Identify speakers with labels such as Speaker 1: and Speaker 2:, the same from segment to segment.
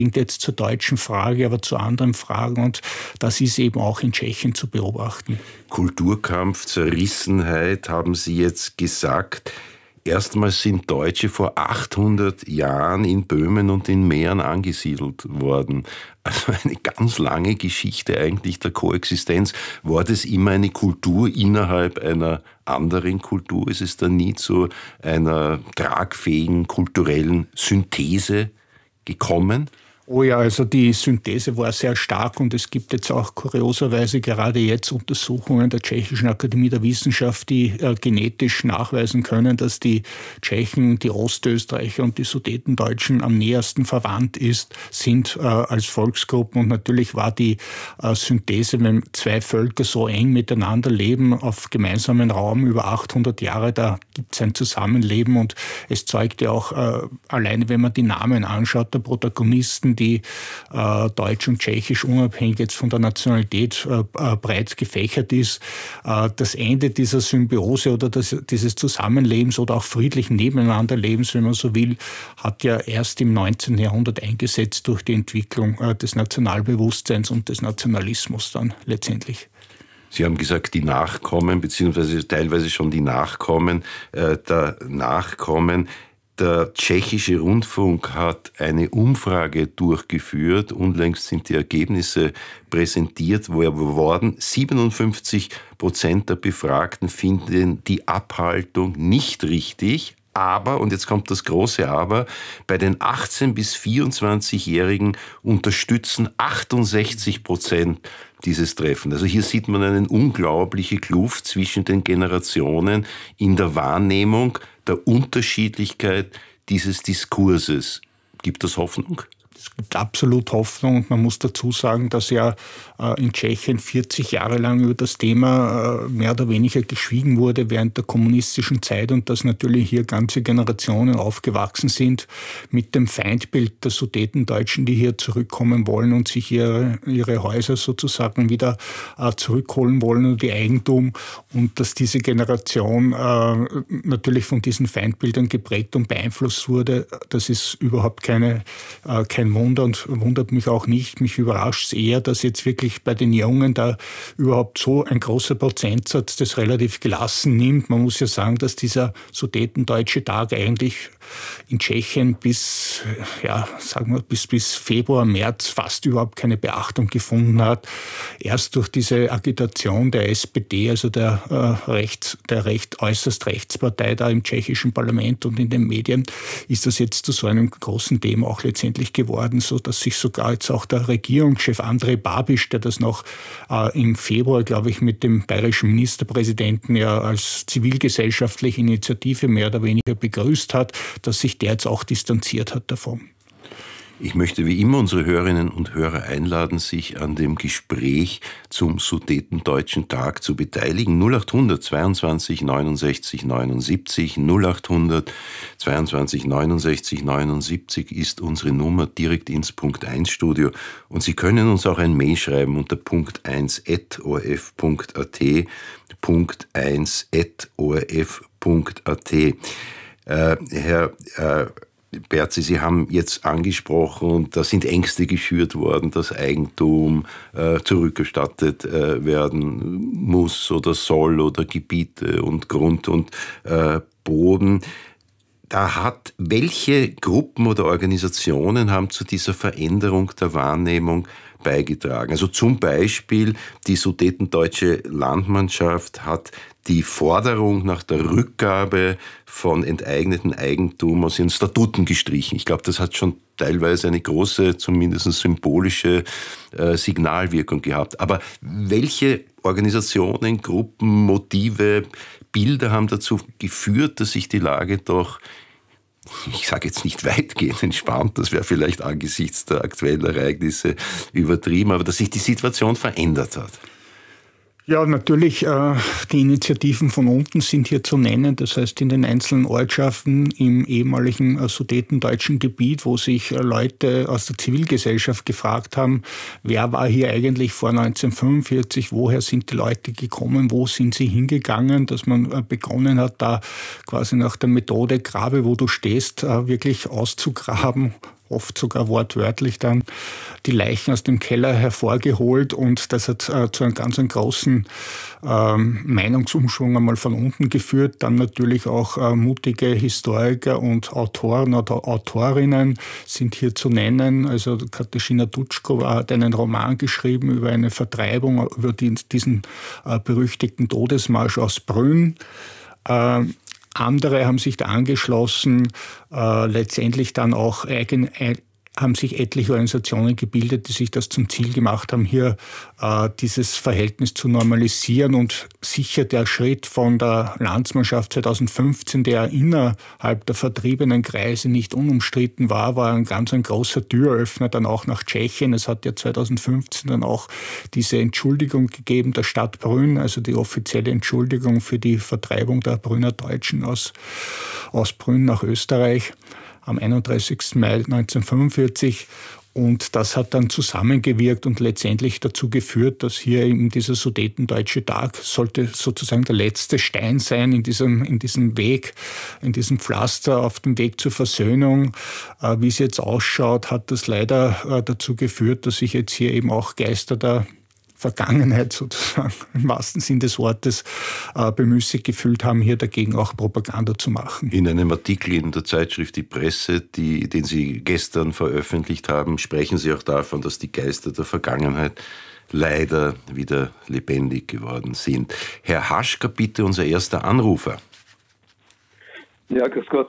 Speaker 1: jetzt zur deutschen Frage, aber zu anderen Fragen. Und das ist eben auch in Tschechien zu beobachten.
Speaker 2: Kulturkampf, Zerrissenheit, haben Sie jetzt gesagt. Erstmals sind Deutsche vor 800 Jahren in Böhmen und in Mähren angesiedelt worden. Also eine ganz lange Geschichte eigentlich der Koexistenz. War das immer eine Kultur innerhalb einer anderen Kultur? Ist es dann nie zu einer tragfähigen kulturellen Synthese gekommen?
Speaker 1: Oh ja, also die Synthese war sehr stark und es gibt jetzt auch kurioserweise gerade jetzt Untersuchungen der Tschechischen Akademie der Wissenschaft, die genetisch nachweisen können, dass die Tschechen, die Ostösterreicher und die Sudetendeutschen am nähersten verwandt sind als Volksgruppen. Und natürlich war die Synthese, wenn zwei Völker so eng miteinander leben, auf gemeinsamen Raum über 800 Jahre, da gibt es ein Zusammenleben und es zeugt ja auch, alleine wenn man die Namen anschaut, der Protagonisten, die deutsch und tschechisch unabhängig jetzt von der Nationalität breit gefächert ist. Das Ende dieser Symbiose oder dieses Zusammenlebens oder auch friedlichen Nebeneinanderlebens, wenn man so will, hat ja erst im 19. Jahrhundert eingesetzt durch die Entwicklung des Nationalbewusstseins und des Nationalismus dann letztendlich.
Speaker 2: Sie haben gesagt, die Nachkommen, beziehungsweise teilweise schon die Nachkommen der Nachkommen. Der tschechische Rundfunk hat eine Umfrage durchgeführt. Unlängst sind die Ergebnisse präsentiert worden. 57% der Befragten finden die Abhaltung nicht richtig. Aber, und jetzt kommt das große Aber, bei den 18- bis 24-Jährigen unterstützen 68% dieses Treffen. Also hier sieht man eine unglaubliche Kluft zwischen den Generationen in der Wahrnehmung der Unterschiedlichkeit dieses Diskurses. Gibt es Hoffnung?
Speaker 1: Es gibt absolut Hoffnung und man muss dazu sagen, dass ja in Tschechien 40 Jahre lang über das Thema mehr oder weniger geschwiegen wurde während der kommunistischen Zeit und dass natürlich hier ganze Generationen aufgewachsen sind mit dem Feindbild der Sudetendeutschen, die hier zurückkommen wollen und sich ihre Häuser sozusagen wieder zurückholen wollen und ihr Eigentum und dass diese Generation natürlich von diesen Feindbildern geprägt und beeinflusst wurde. Das ist überhaupt kein Wunder und wundert mich auch nicht. Mich überrascht es eher, dass jetzt wirklich bei den Jungen da überhaupt so ein großer Prozentsatz das relativ gelassen nimmt. Man muss ja sagen, dass dieser Sudetendeutsche Tag eigentlich in Tschechien bis Februar, März fast überhaupt keine Beachtung gefunden hat. Erst durch diese Agitation der SPD, also der äußerst Rechtspartei da im tschechischen Parlament und in den Medien, ist das jetzt zu so einem großen Thema auch letztendlich geworden, so dass sich sogar jetzt auch der Regierungschef Andrej Babiš, der das noch im Februar, glaube ich, mit dem bayerischen Ministerpräsidenten ja als zivilgesellschaftliche Initiative mehr oder weniger begrüßt hat, dass sich der jetzt auch distanziert hat davon.
Speaker 2: Ich möchte wie immer unsere Hörerinnen und Hörer einladen, sich an dem Gespräch zum Sudetendeutschen Tag zu beteiligen. 0800 22 69 79, 0800 22 69 79 ist unsere Nummer direkt ins Punkt 1 Studio. Und Sie können uns auch ein Mail schreiben unter punkt1@orf.at, punkt1@orf.at. Herr Berzi, Sie haben jetzt angesprochen, da sind Ängste geschürt worden, dass Eigentum zurückgestattet werden muss oder soll oder Gebiete und Grund und Boden. Welche Gruppen oder Organisationen haben zu dieser Veränderung der Wahrnehmung beigetragen? Also zum Beispiel die Sudetendeutsche Landmannschaft hat die Forderung nach der Rückgabe von enteignetem Eigentum aus ihren Statuten gestrichen. Ich glaube, das hat schon teilweise eine große, zumindest symbolische Signalwirkung gehabt. Aber welche Organisationen, Gruppen, Motive, Bilder haben dazu geführt, dass sich die Lage doch, ich sage jetzt nicht weitgehend entspannt, das wäre vielleicht angesichts der aktuellen Ereignisse übertrieben, aber dass sich die Situation verändert hat?
Speaker 1: Ja, natürlich, die Initiativen von unten sind hier zu nennen. Das heißt, in den einzelnen Ortschaften im ehemaligen sudetendeutschen Gebiet, wo sich Leute aus der Zivilgesellschaft gefragt haben, wer war hier eigentlich vor 1945, woher sind die Leute gekommen, wo sind sie hingegangen, dass man begonnen hat, da quasi nach der Methode Grabe, wo du stehst, wirklich auszugraben oft sogar wortwörtlich dann die Leichen aus dem Keller hervorgeholt, und das hat zu einem ganz großen Meinungsumschwung einmal von unten geführt. Dann natürlich auch mutige Historiker und Autoren oder Autorinnen sind hier zu nennen. Also Katarzyna Dutschkova hat einen Roman geschrieben über eine Vertreibung, über diesen berüchtigten Todesmarsch aus Brünn. Andere haben sich da angeschlossen, letztendlich dann auch haben sich etliche Organisationen gebildet, die sich das zum Ziel gemacht haben, hier dieses Verhältnis zu normalisieren. Und sicher der Schritt von der Landsmannschaft 2015, der innerhalb der vertriebenen Kreise nicht unumstritten war ein ganz großer Türöffner dann auch nach Tschechien. Es hat ja 2015 dann auch diese Entschuldigung gegeben der Stadt Brünn, also die offizielle Entschuldigung für die Vertreibung der Brünner Deutschen aus Brünn nach Österreich am 31. Mai 1945. Und das hat dann zusammengewirkt und letztendlich dazu geführt, dass hier eben dieser Sudetendeutsche Tag sollte sozusagen der letzte Stein sein in diesem Weg, in diesem Pflaster auf dem Weg zur Versöhnung. Wie es jetzt ausschaut, hat das leider dazu geführt, dass sich jetzt hier eben auch Geister der Vergangenheit sozusagen im wahrsten Sinn des Wortes bemüßigt gefühlt haben, hier dagegen auch Propaganda zu machen.
Speaker 2: In einem Artikel in der Zeitschrift Die Presse, den Sie gestern veröffentlicht haben, sprechen Sie auch davon, dass die Geister der Vergangenheit leider wieder lebendig geworden sind. Herr Haschka, bitte unser erster Anrufer.
Speaker 3: Ja, grüß Gott.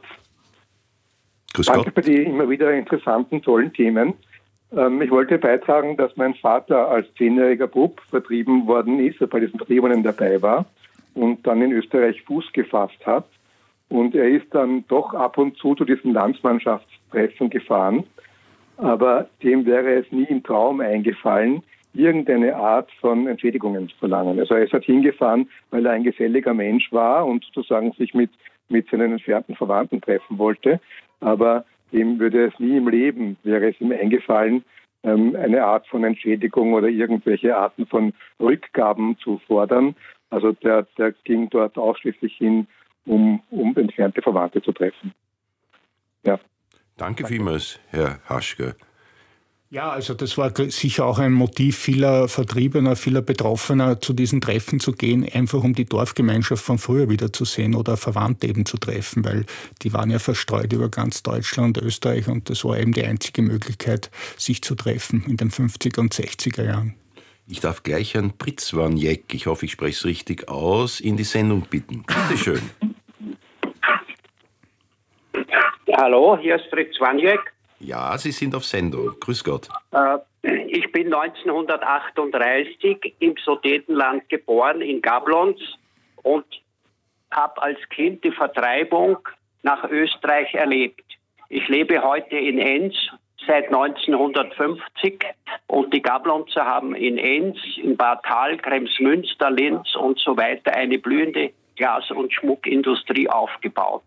Speaker 2: Grüß
Speaker 3: Danke
Speaker 2: Gott.
Speaker 3: für die immer wieder interessanten, tollen Themen. Ich wollte beitragen, dass mein Vater als 10-jähriger Bub vertrieben worden ist, er bei diesen Vertriebenen dabei war und dann in Österreich Fuß gefasst hat. Und er ist dann doch ab und zu diesen Landsmannschaftstreffen gefahren. Aber dem wäre es nie im Traum eingefallen, irgendeine Art von Entschädigungen zu verlangen. Also er ist halt hingefahren, weil er ein geselliger Mensch war und sozusagen sich mit seinen entfernten Verwandten treffen wollte. Aber dem würde es nie im Leben, wäre es ihm eingefallen, eine Art von Entschädigung oder irgendwelche Arten von Rückgaben zu fordern. Also der ging dort ausschließlich hin, um entfernte Verwandte zu treffen. Ja.
Speaker 2: Danke vielmals, Herr Haschka.
Speaker 1: Ja, also das war sicher auch ein Motiv vieler Vertriebener, vieler Betroffener, zu diesen Treffen zu gehen, einfach um die Dorfgemeinschaft von früher wiederzusehen oder Verwandte eben zu treffen, weil die waren ja verstreut über ganz Deutschland, Österreich, und das war eben die einzige Möglichkeit, sich zu treffen in den 50er und 60er Jahren.
Speaker 2: Ich darf gleich Herrn Pritzwanjek, ich hoffe, ich spreche es richtig aus, in die Sendung bitten. Bitte schön.
Speaker 4: Hallo, hier ist Pritzwanjek.
Speaker 2: Ja, Sie sind auf Sendung. Grüß Gott.
Speaker 4: Ich bin 1938 im Sudetenland geboren, in Gablons, und habe als Kind die Vertreibung nach Österreich erlebt. Ich lebe heute in Enns seit 1950 und die Gablonzer haben in Enns, in Bad Hall, Kremsmünster, Linz und so weiter eine blühende Glas- und Schmuckindustrie aufgebaut.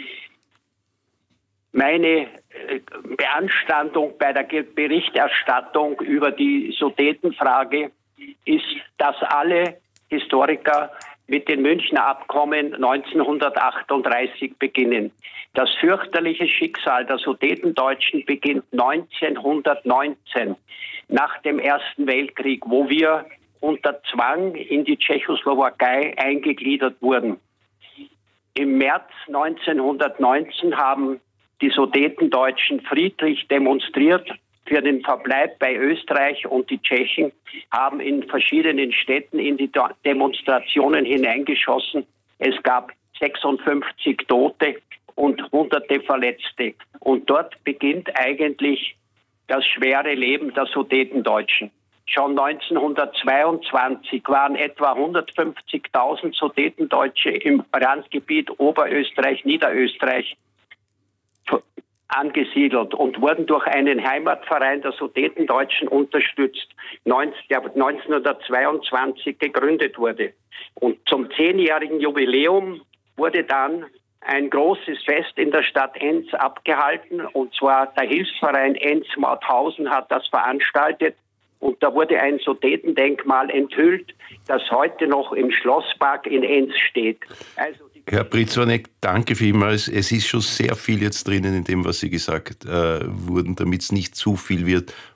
Speaker 4: Meine Beanstandung bei der Berichterstattung über die Sudetenfrage ist, dass alle Historiker mit den Münchner Abkommen 1938 beginnen. Das fürchterliche Schicksal der Sudetendeutschen beginnt 1919, nach dem Ersten Weltkrieg, wo wir unter Zwang in die Tschechoslowakei eingegliedert wurden. Im März 1919 haben die Sudetendeutschen friedlich demonstriert für den Verbleib bei Österreich, und die Tschechen haben in verschiedenen Städten in die Demonstrationen hineingeschossen. Es gab 56 Tote und Hunderte Verletzte. Und dort beginnt eigentlich das schwere Leben der Sudetendeutschen. Schon 1922 waren etwa 150.000 Sudetendeutsche im Randgebiet Oberösterreich, Niederösterreich angesiedelt und wurden durch einen Heimatverein der Sudetendeutschen unterstützt, der 1922 gegründet wurde. Und zum 10-jährigen Jubiläum wurde dann ein großes Fest in der Stadt Enns abgehalten, und zwar der Hilfsverein Enns-Mauthausen hat das veranstaltet, und da wurde ein Sudetendenkmal enthüllt, das heute noch im Schlosspark in Enns steht. Also
Speaker 2: Herr Brizonek, danke vielmals. Es ist schon sehr viel jetzt drinnen in dem, was Sie gesagt wurden, damit es nicht zu viel wird.